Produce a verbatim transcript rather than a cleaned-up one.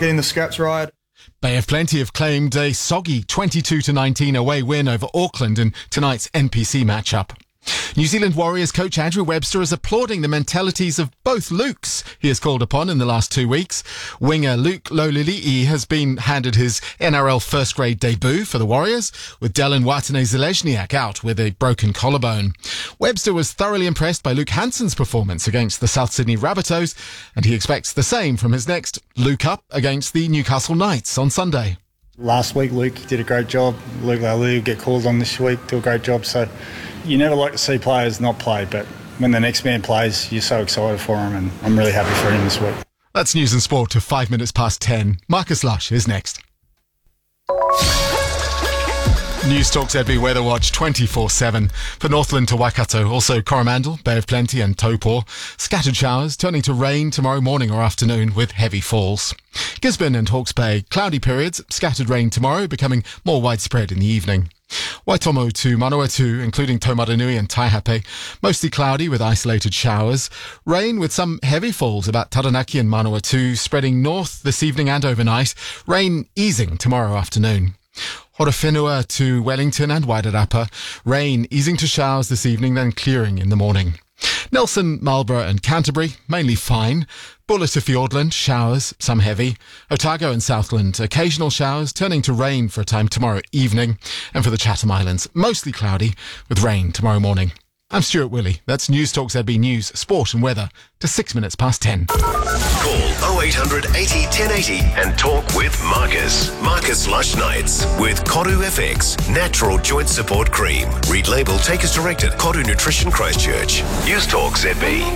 getting the scraps right. Bay of Plenty have claimed a soggy twenty-two to nineteen away win over Auckland in tonight's N P C matchup. New Zealand Warriors coach Andrew Webster is applauding the mentalities of both Lukes he has called upon in the last two weeks. Winger Luke Lolili'i has been handed his N R L first grade debut for the Warriors, with Dylan Watene-Zelezniak out with a broken collarbone. Webster was thoroughly impressed by Luke Hansen's performance against the South Sydney Rabbitohs, and he expects the same from his next Luke up against the Newcastle Knights on Sunday. Last week, Luke did a great job. Luke Lolili'i will get called on this week, do a great job. So you never like to see players not play, but when the next man plays, you're so excited for him, and I'm really happy for him this week. That's news and sport to five minutes past ten. Marcus Lush is next. News Talk Z B Weather Watch twenty-four seven. For Northland to Waikato, also Coromandel, Bay of Plenty and Taupo. Scattered showers turning to rain tomorrow morning or afternoon with heavy falls. Gisborne and Hawke's Bay, cloudy periods, scattered rain tomorrow, becoming more widespread in the evening. Waitomo to Manawatu, including Taumaranui and Taihape, mostly cloudy with isolated showers. Rain with some heavy falls about Taranaki and Manawatu, spreading north this evening and overnight. Rain easing tomorrow afternoon. Horowhenua to Wellington and Wairarapa. Rain easing to showers this evening, then clearing in the morning. Nelson, Marlborough and Canterbury, mainly fine. Buller to Fiordland, showers, some heavy. Otago and Southland, occasional showers, turning to rain for a time tomorrow evening. And for the Chatham Islands, mostly cloudy, with rain tomorrow morning. I'm Stuart Willey. That's News Talk Z B News, Sport and Weather to six minutes past ten. Call oh eight hundred eighty ten eighty and talk with Marcus. Marcus Lush Nights with Koru F X Natural Joint Support Cream. Read label, take as directed. Koru Nutrition Christchurch. News Talk Z B.